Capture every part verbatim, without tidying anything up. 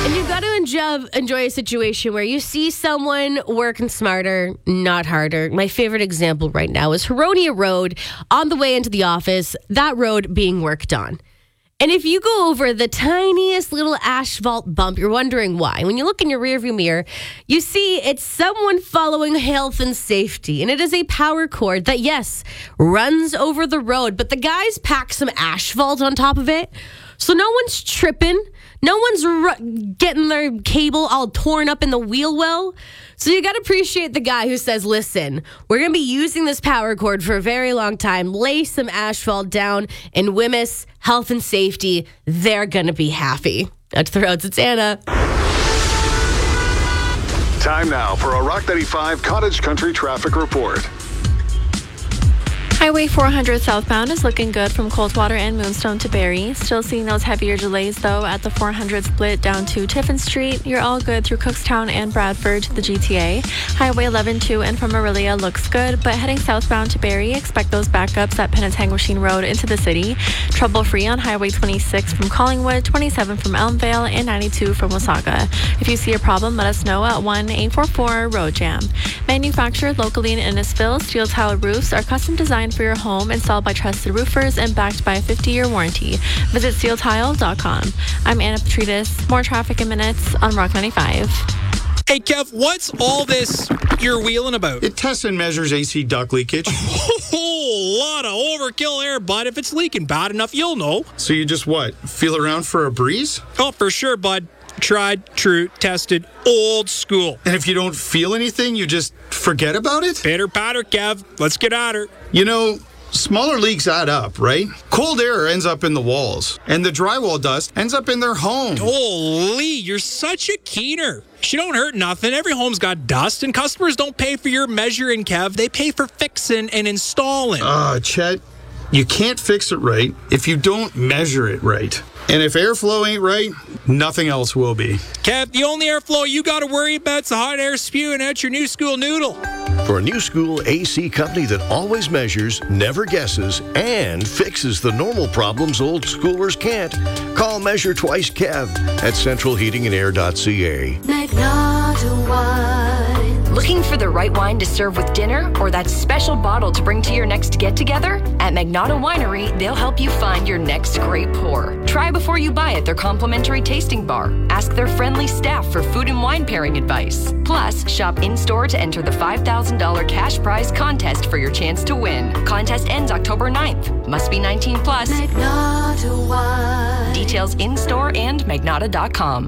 And you've got to enjoy, enjoy a situation where you see someone working smarter, not harder. My favorite example right now is Huronia Road on the way into the office, that road being worked on. And if you go over the tiniest little asphalt bump, you're wondering why. When you look in your rearview mirror, you see it's someone following health and safety. And it is a power cord that, yes, runs over the road, but the guys pack some asphalt on top of it. So no one's tripping. No one's ru- getting their cable all torn up in the wheel well. So you got to appreciate the guy who says, listen, we're going to be using this power cord for a very long time. Lay some asphalt down, and Wemyss Health and Safety, they're going to be happy. That's the roads. It's Anna. Time now for a Rock ninety-five Cottage Country traffic report. Highway four hundred southbound is looking good from Coldwater and Moonstone to Barrie. Still seeing those heavier delays, though, at the four hundred split down to Tiffin Street. You're all good through Cookstown and Bradford to the G T A. Highway eleven to and from Orillia looks good, but heading southbound to Barrie, expect those backups at Penetanguishene Road into the city. Trouble-free on Highway twenty-six from Collingwood, twenty-seven from Elmvale, and ninety-two from Wasaga. If you see a problem, let us know at one eight four four road jam. Manufactured locally in Innisfil, steel tile roofs are custom designed for your home, installed by trusted roofers, and backed by a fifty-year warranty. Visit steel tile dot com. I'm Anna Petrides. More traffic in minutes on Rock ninety-five. Hey, Kev, what's all this you're wheeling about? It tests and measures A C duct leakage. A whole lot of overkill there, bud. If it's leaking bad enough, you'll know. So you just what? Feel around for a breeze? Oh, for sure, bud. Tried, true, tested, old school. And if you don't feel anything, you just forget about it? Pitter patter, Kev. Let's get at her. You know, smaller leaks add up, right? Cold air ends up in the walls, and the drywall dust ends up in their home. Holy, you're such a keener. She don't hurt nothing. Every home's got dust, and customers don't pay for your measuring, Kev. They pay for fixing and installing. Ah, uh, Chet, you can't fix it right if you don't measure it right. And if airflow ain't right, nothing else will be. Kev, the only airflow you got to worry about is the hot air spewing out your new school noodle. For a new school A C company that always measures, never guesses, and fixes the normal problems old schoolers can't, call Measure Twice Kev at central heating and air dot c a. Magnata Wine. Looking for the right wine to serve with dinner or that special bottle to bring to your next get-together? At Magnata Winery, they'll help you find your next great pour. Try before you buy at their complimentary tasting bar. Ask their friendly staff for food and wine pairing advice. Plus, shop in-store to enter the five thousand dollars cash prize contest for your chance to win. Contest ends October ninth. Must be nineteen plus. Magnata Wine. Details in-store and magnata dot com.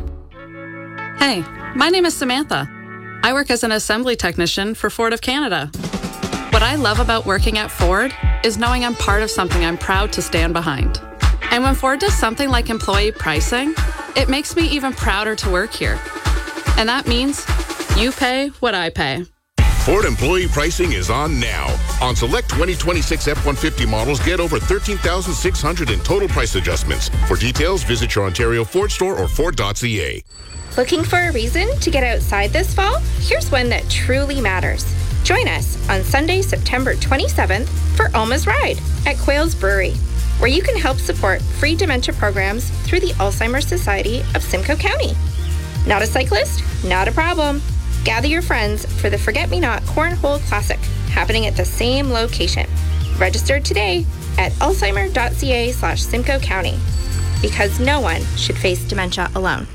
Hey, my name is Samantha. I work as an assembly technician for Ford of Canada. What I love about working at Ford is knowing I'm part of something I'm proud to stand behind. And when Ford does something like employee pricing, it makes me even prouder to work here. And that means you pay what I pay. Ford employee pricing is on now. On select twenty twenty-six F one fifty models, get over thirteen thousand six hundred dollars in total price adjustments. For details, visit your Ontario Ford store or Ford dot c a. Looking for a reason to get outside this fall? Here's one that truly matters. Join us on Sunday, September twenty-seventh for Alma's Ride at Quail's Brewery, where you can help support free dementia programs through the Alzheimer's Society of Simcoe County. Not a cyclist? Not a problem. Gather your friends for the Forget-Me-Not Cornhole Classic, happening at the same location. Register today at alzheimer dot c a slash Simcoe County, because no one should face dementia alone.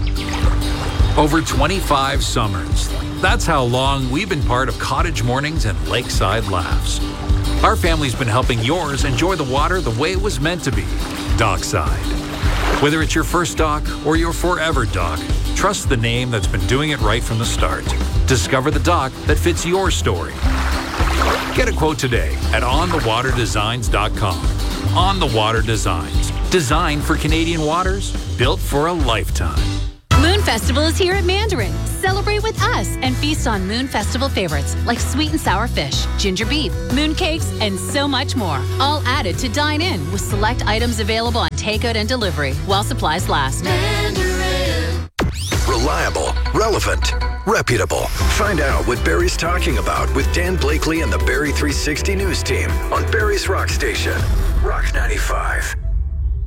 Over twenty-five summers. That's how long we've been part of Cottage Mornings and Lakeside Laughs. Our family's been helping yours enjoy the water the way it was meant to be, dockside. Whether it's your first dock or your forever dock, trust the name that's been doing it right from the start. Discover the dock that fits your story. Get a quote today at on the water designs dot com. On the Water Designs. Designed for Canadian waters, built for a lifetime. Moon Festival is here at Mandarin. Celebrate with us and feast on Moon Festival favorites like sweet and sour fish, ginger beef, moon cakes, and so much more. All added to dine in with select items available on takeout and delivery while supplies last. Mandarin. Reliable, relevant, reputable. Find out what Barrie's talking about with Dan Blakely and the Barrie three sixty News team on Barrie's Rock Station. Rock ninety-five.